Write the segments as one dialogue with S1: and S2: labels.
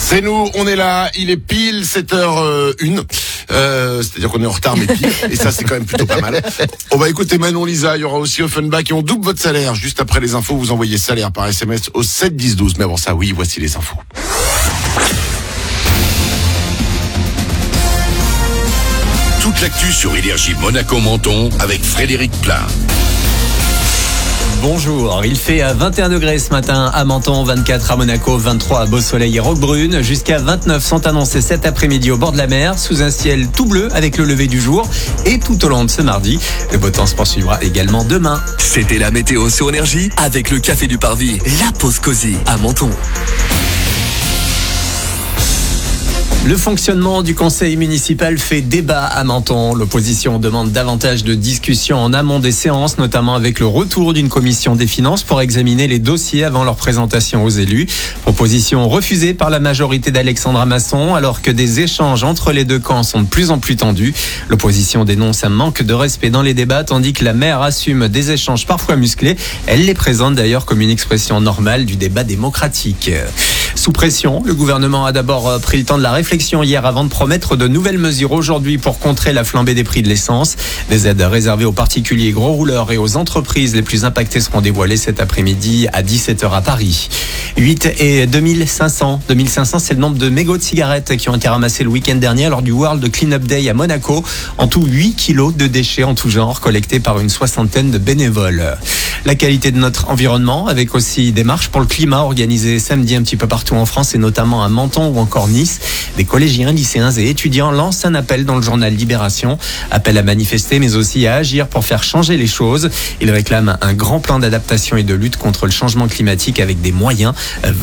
S1: C'est nous, on est là, il est pile 7h01, c'est-à-dire qu'on est en retard mais pile, et ça c'est quand même plutôt pas mal. On va écouter Manon Lisa, il y aura aussi Offenbach et on double votre salaire. Juste après les infos, vous envoyez salaire par SMS au 7 10 12. Mais avant ça, oui, voici les infos.
S2: Toute l'actu sur Énergie Monaco-Menton avec Frédéric Plat.
S3: Bonjour, il fait 21 degrés ce matin à Menton, 24 à Monaco, 23 à Beau-Soleil et Roquebrune, jusqu'à 29 sont annoncés cet après-midi au bord de la mer, sous un ciel tout bleu avec le lever du jour et tout au long de ce mardi. Le beau temps se poursuivra également demain.
S4: C'était la météo sur Énergie avec le Café du Parvis, la pause cosy à Menton.
S3: Le fonctionnement du conseil municipal fait débat à Menton. L'opposition demande davantage de discussions en amont des séances, notamment avec le retour d'une commission des finances pour examiner les dossiers avant leur présentation aux élus. Proposition refusée par la majorité d'Alexandra Masson, alors que des échanges entre les deux camps sont de plus en plus tendus. L'opposition dénonce un manque de respect dans les débats, tandis que la maire assume des échanges parfois musclés. Elle les présente d'ailleurs comme une expression normale du débat démocratique. Sous pression, le gouvernement a d'abord pris le temps de la réflexion hier avant de promettre de nouvelles mesures aujourd'hui pour contrer la flambée des prix de l'essence. Des aides réservées aux particuliers gros rouleurs et aux entreprises les plus impactées seront dévoilées cet après-midi à 17h à Paris. 8 et 2500. 2500, c'est le nombre de mégots de cigarettes qui ont été ramassés le week-end dernier lors du World Cleanup Day à Monaco. En tout, 8 kilos de déchets en tout genre collectés par une soixantaine de bénévoles. La qualité de notre environnement, avec aussi des marches pour le climat organisées samedi un petit peu partout en France et notamment à Menton ou encore Nice. Des collégiens, lycéens et étudiants lancent un appel dans le journal Libération. Appel à manifester mais aussi à agir pour faire changer les choses. Ils réclament un grand plan d'adaptation et de lutte contre le changement climatique avec des moyens.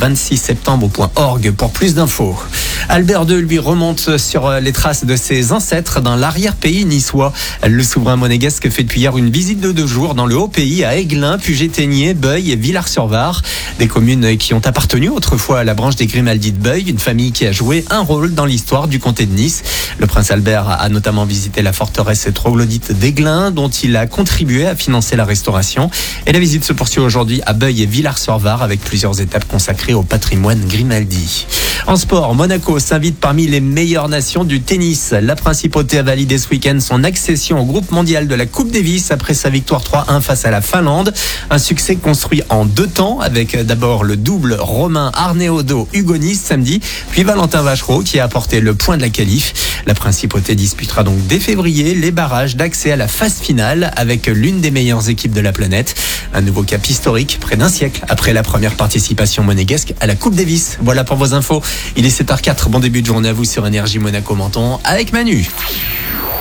S3: 26septembre.org pour plus d'infos. Albert II, lui, remonte sur les traces de ses ancêtres dans l'arrière-pays niçois. Le souverain monégasque fait depuis hier une visite de 2 jours dans le Haut-Pays à Aiglun, Puget-Théniers, Beuil et Villars-sur-Var. Des communes qui ont appartenu autrefois à la branche des Grimaldi de Beuil, une famille qui a joué un rôle dans l'histoire du comté de Nice. Le prince Albert a notamment visité la forteresse troglodyte d'Aiglun, dont il a contribué à financer la restauration. Et la visite se poursuit aujourd'hui à Beuil et Villars-sur-Var avec plusieurs étapes consacrées au patrimoine Grimaldi. En sport, Monaco s'invite parmi les meilleures nations du tennis. La principauté a validé ce week-end son accession au groupe mondial de la Coupe Davis après sa victoire 3-1 face à la Finlande. Un succès construit en 2 temps avec d'abord le double Romain Arnaud-Hugonis samedi, puis Valentin Vachereau qui a apporté le point de la qualif. La principauté disputera donc dès février les barrages d'accès à la phase finale avec l'une des meilleures équipes de la planète. Un nouveau cap historique près d'un siècle après la première participation monégasque à la Coupe Davis. Voilà pour vos infos. Il est 7h04. Bon début de journée à vous sur Énergie Monaco-Menton avec Manu.